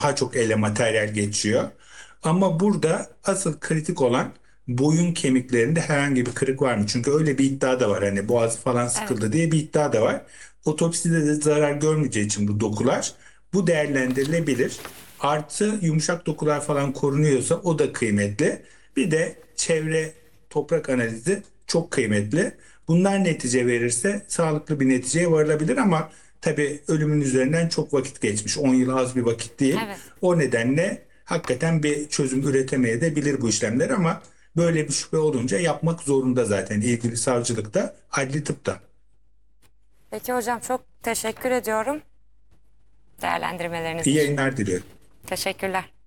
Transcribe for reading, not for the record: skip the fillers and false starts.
daha çok ele materyal geçiyor. Ama burada asıl kritik olan boyun kemiklerinde herhangi bir kırık var mı? Çünkü öyle bir iddia da var. Hani boğazı falan Evet. sıkıldı diye bir iddia da var. Otopside de zarar görmeyeceği için bu dokular bu değerlendirilebilir. Artı yumuşak dokular falan korunuyorsa o da kıymetli. Bir de çevre toprak analizi çok kıymetli. Bunlar netice verirse sağlıklı bir neticeye varılabilir ama tabii ölümün üzerinden çok vakit geçmiş. 10 yıl az bir vakit değil. Evet. O nedenle hakikaten bir çözüm üretemeye de bilir bu işlemler ama böyle bir şüphe olunca yapmak zorunda zaten ilgili savcılıkta, adli tıpta. Peki hocam, çok teşekkür ediyorum İyi değerlendirmeleriniz için. yayınlar diliyorum. Teşekkürler.